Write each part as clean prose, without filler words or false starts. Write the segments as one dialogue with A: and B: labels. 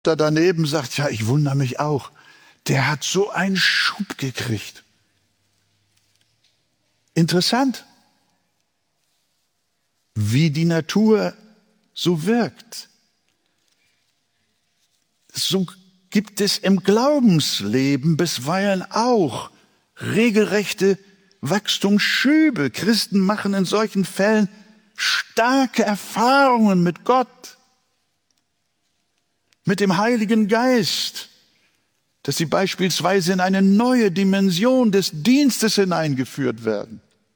A: Da daneben sagt, ja, ich wundere mich auch. Der hat so einen Schub gekriegt. Interessant, wie die Natur so wirkt. So gibt es im Glaubensleben bisweilen auch regelrechte Wachstumsschübe. Christen machen in solchen Fällen starke Erfahrungen mit Gott, mit dem Heiligen Geist, dass sie beispielsweise in eine neue Dimension des Dienstes hineingeführt werden.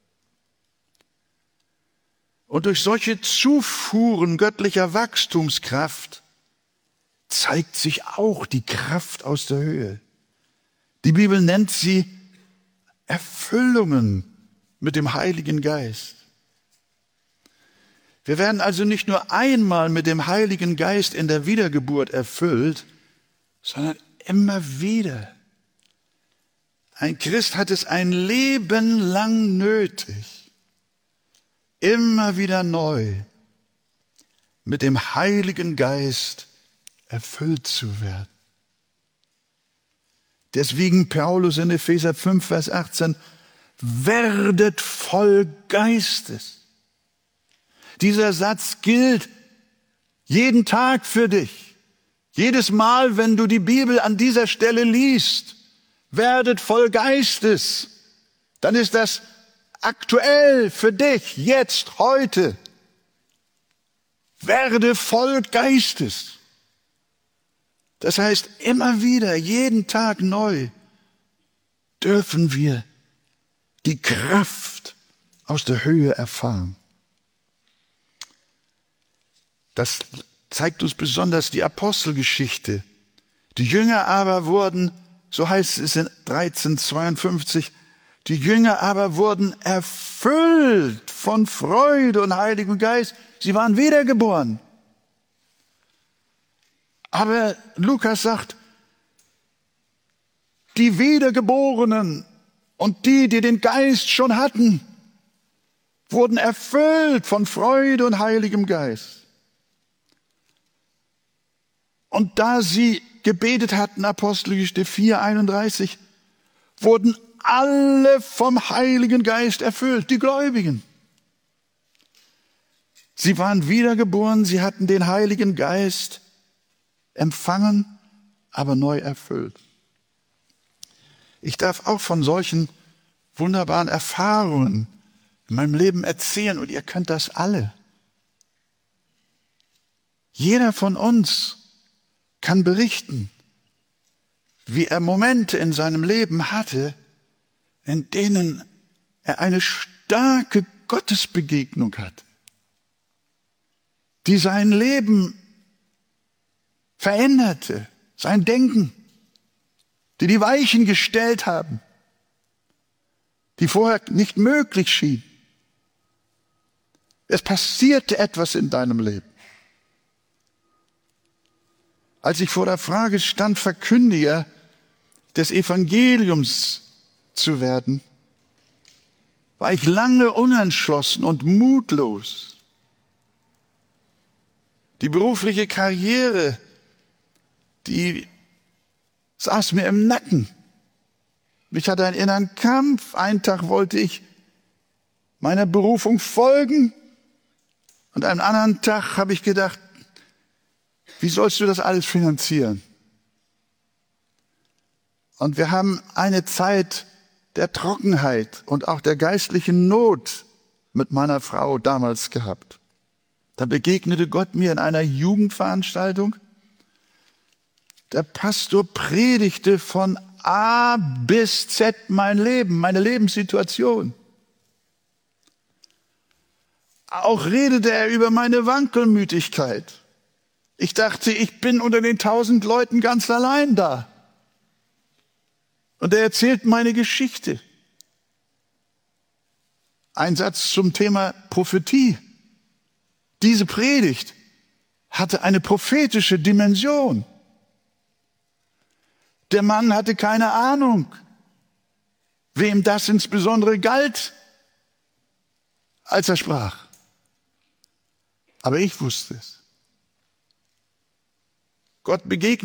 A: Und durch solche Zufuhren göttlicher Wachstumskraft zeigt sich auch die Kraft aus der Höhe. Die Bibel nennt sie Erfüllungen mit dem Heiligen Geist. Wir werden also nicht nur einmal mit dem Heiligen Geist in der Wiedergeburt erfüllt, sondern immer wieder. Ein Christ hat es ein Leben lang nötig, immer wieder neu mit dem Heiligen Geist erfüllt zu werden. Deswegen Paulus in Epheser 5, Vers 18, werdet voll Geistes. Dieser Satz gilt jeden Tag für dich. Jedes Mal, wenn du die Bibel an dieser Stelle liest, werdet voll Geistes, dann ist das aktuell für dich, jetzt, heute. Werde voll Geistes. Das heißt, immer wieder, jeden Tag neu, dürfen wir die Kraft aus der Höhe erfahren. Das zeigt uns besonders die Apostelgeschichte. Die Jünger aber wurden, so heißt es in 13,52, die Jünger aber wurden erfüllt von Freude und Heiligem Geist. Sie waren wiedergeboren. Aber Lukas sagt, die Wiedergeborenen und die den Geist schon hatten, wurden erfüllt von Freude und Heiligem Geist. Und da sie gebetet hatten, Apostelgeschichte 4,31, wurden alle vom Heiligen Geist erfüllt, die Gläubigen. Sie waren wiedergeboren, sie hatten den Heiligen Geist empfangen, aber neu erfüllt. Ich darf auch von solchen wunderbaren Erfahrungen in meinem Leben erzählen und ihr könnt das alle. Jeder von uns kann berichten, wie er Momente in seinem Leben hatte, in denen er eine starke Gottesbegegnung hat, die sein Leben veränderte, sein Denken, die Weichen gestellt haben, die vorher nicht möglich schienen. Es passierte etwas in deinem Leben. Als ich vor der Frage stand, Verkündiger des Evangeliums zu werden, war ich lange unentschlossen und mutlos. Die berufliche Karriere, die saß mir im Nacken. Ich hatte einen inneren Kampf. Einen Tag wollte ich meiner Berufung folgen und einen anderen Tag habe ich gedacht, wie sollst du das alles finanzieren? Und wir haben eine Zeit der Trockenheit und auch der geistlichen Not mit meiner Frau damals gehabt. Da begegnete Gott mir in einer Jugendveranstaltung. Der Pastor predigte von A bis Z mein Leben, meine Lebenssituation. Auch redete er über meine Wankelmütigkeit. Ich dachte, ich bin unter den 1000 Leuten ganz allein da. Und er erzählt meine Geschichte. Ein Satz zum Thema Prophetie. Diese Predigt hatte eine prophetische Dimension. Der Mann hatte keine Ahnung, wem das insbesondere galt, als er sprach. Aber ich wusste es. Gott begegnen.